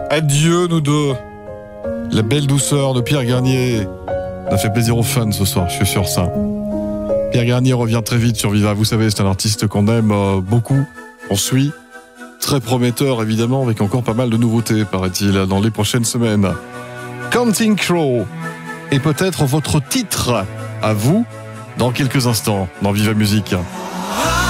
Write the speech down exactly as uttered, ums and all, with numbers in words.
Adieu, nous deux. La belle douceur de Pierre Garnier. Ça a fait plaisir aux fans ce soir, je suis sûr ça. Pierre Garnier revient très vite sur Viva. Vous savez, c'est un artiste qu'on aime euh, beaucoup. On suit. Très prometteur, évidemment, avec encore pas mal de nouveautés, paraît-il, dans les prochaines semaines. Counting Crow. Et peut-être votre titre à vous dans quelques instants dans Viva Musique.